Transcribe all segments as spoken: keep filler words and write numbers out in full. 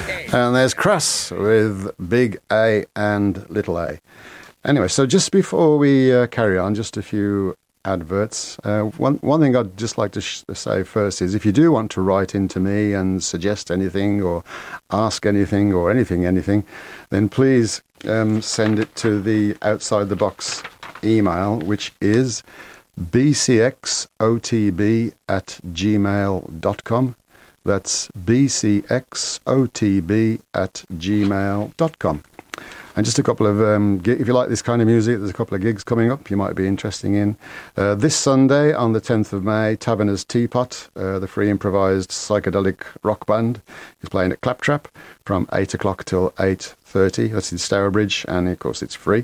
And there's Crass with big A and little a. Anyway, so just before we uh, carry on, just a few adverts. Uh, one one thing I'd just like to sh- say first is if you do want to write into me and suggest anything or ask anything or anything, anything, then please um, send it to the Outside the Box email, which is b c x o t b at gmail dot com. That's b c x o t b at gmail dot com. And just a couple of, um, if you like this kind of music, there's a couple of gigs coming up you might be interested in. Uh, this Sunday, on the tenth of May, Taverner's Teapot, uh, the free improvised psychedelic rock band, is playing at Claptrap from eight o'clock till eight thirty. That's in Stourbridge, and of course it's free.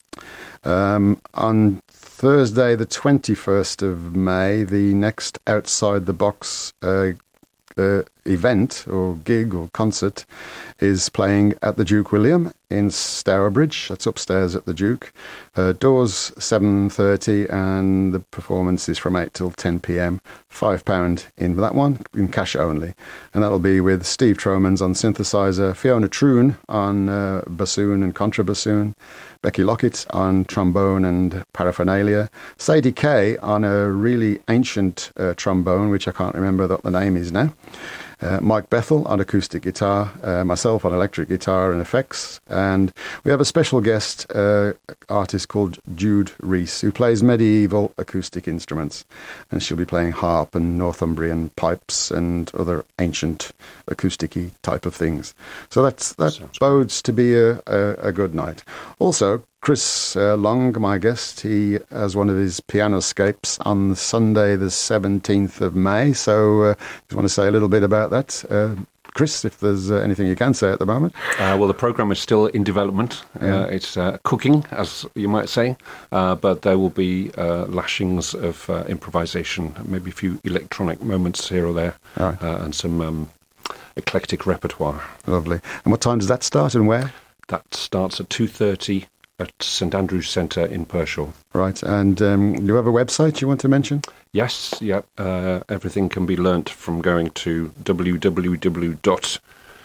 Um, on Thursday, the twenty-first of May, the next Outside the Box uh, uh, event or gig or concert is playing at the Duke William in Stourbridge. That's upstairs at the Duke. Uh, doors seven thirty and the performance is from eight till ten p.m. five pounds in for that one, in cash only. And that'll be with Steve Tromans on synthesizer, Fiona Troon on uh, bassoon and contrabassoon, Becky Lockett on trombone and paraphernalia, Sadie Kay on a really ancient uh, trombone, which I can't remember what the name is now, Uh, Mike Bethel on acoustic guitar, uh, myself on electric guitar and effects, and we have a special guest uh, artist called Jude Reese, who plays medieval acoustic instruments, and she'll be playing harp and Northumbrian pipes and other ancient acoustic-y type of things. So that's that Sounds bodes to be a, a, a good night. Also, Chris uh, Long, my guest, he has one of his pianoscapes on Sunday the seventeenth of May, so uh, just want to say a little bit about that. Uh, Chris, if there's uh, anything you can say at the moment. Uh, well, the programme is still in development. Yeah. Uh, it's uh, cooking, as you might say, uh, but there will be uh, lashings of uh, improvisation, maybe a few electronic moments here or there, Right. uh, and some um, eclectic repertoire. Lovely. And what time does that start and where? That starts at two thirty at St Andrew's Centre in Pershore. Right, and um, do you have a website you want to mention? Yes, yeah. Uh, everything can be learnt from going to w w w dot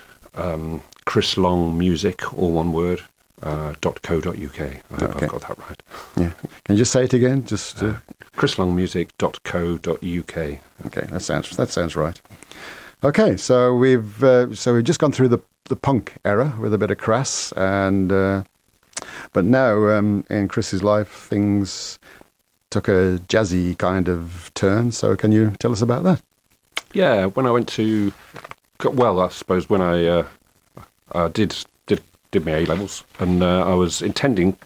chrislongmusic, all one word, uh, .co.uk. I hope Okay. I've got that right. Yeah. Can you just say it again? Just uh... Uh, chrislongmusic dot co dot uk. Okay, that sounds that sounds right. Okay, so we've uh, so we've just gone through the the punk era with a bit of Crass, and uh, but now um, in Chris's life things took a jazzy kind of turn. So can you tell us about that? Yeah, when I went to, well, I suppose when I uh, uh, did did did my A levels, and uh, I was intending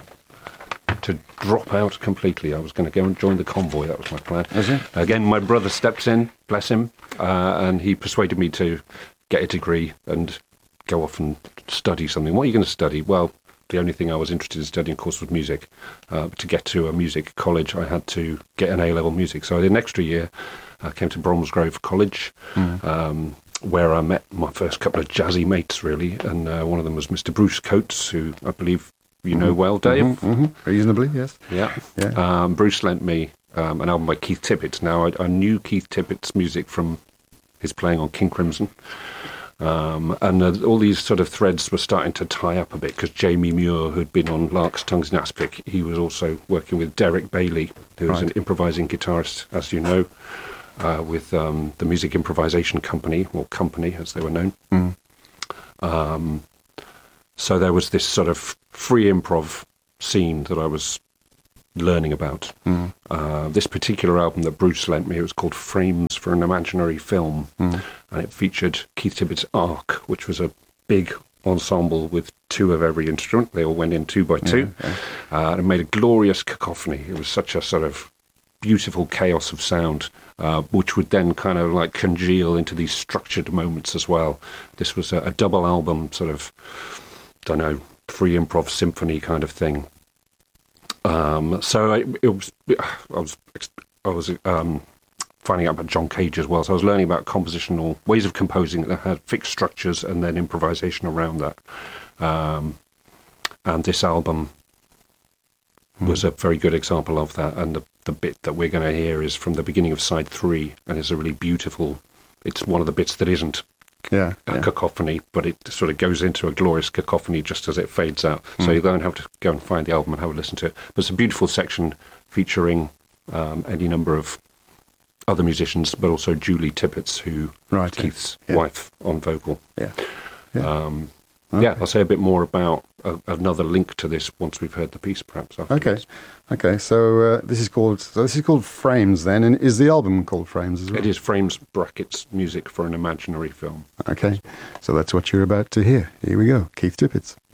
to drop out completely. I was going to go and join the convoy. That was my plan. Was it? Again, my brother stepped in, bless him, uh, and he persuaded me to get a degree and go off and study something. What are you going to study? Well, the only thing I was interested in studying, of course, was music. Uh, to get to a music college, I had to get an A-level music. So I did an extra year. I came to Bromsgrove College, mm. um, where I met my first couple of jazzy mates, really. And uh, one of them was Mister Bruce Coates, who I believe you know mm-hmm. well, Dave. Mm-hmm. Mm-hmm. Reasonably, yes. Yeah. yeah. Um, Bruce lent me um, an album by Keith Tippett. Now, I, I knew Keith Tippett's music from his playing on King Crimson. Um, and uh, all these sort of threads were starting to tie up a bit, because Jamie Muir, who'd been on Lark's Tongues and Aspic, he was also working with Derek Bailey, who was right. an improvising guitarist, as you know, uh, with um, the Music Improvisation Company, or Company, as they were known. Mm. Um, so there was this sort of free improv scene that I was learning about. Mm. Uh, this particular album that Bruce lent me, it was called Frames for an Imaginary Film, mm. and it featured Keith Tippett's Ark, which was a big ensemble with two of every instrument. They all went in two by two, yeah, yeah. Uh, and it made a glorious cacophony. It was such a sort of beautiful chaos of sound, uh, which would then kind of like congeal into these structured moments as well. This was a, a double album, sort of, don't know, free improv symphony kind of thing. Um, so I, it was, I was, I was um, finding out about John Cage as well. So I was learning about compositional ways of composing that had fixed structures and then improvisation around that. Um, and this album mm. was a very good example of that. And the, the bit that we're going to hear is from the beginning of side three, and it's a really beautiful. It's one of the bits that isn't Yeah, a yeah. cacophony, but it sort of goes into a glorious cacophony just as it fades out. Mm. So you don't have to go and find the album and have a listen to it. But it's a beautiful section featuring um, any number of other musicians, but also Julie Tippett, who Right, yeah. Keith's Yeah. wife on vocal. Yeah. Yeah. Um, Okay. Yeah, I'll say a bit more about a, another link to this once we've heard the piece, perhaps. Okay, Afterwards. okay. So uh, this is called so this is called Frames. Then, and is the album called Frames as well? It is Frames brackets music for an imaginary film. Okay, so that's what you're about to hear. Here we go, Keith Tippett.